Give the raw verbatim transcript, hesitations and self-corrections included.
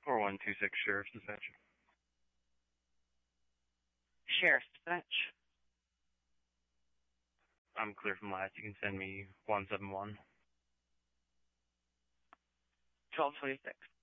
four one two six Sheriff's Dispatch. Sheriff's Dispatch. I'm clear from last. You can send me one seven one. twelve twenty-six.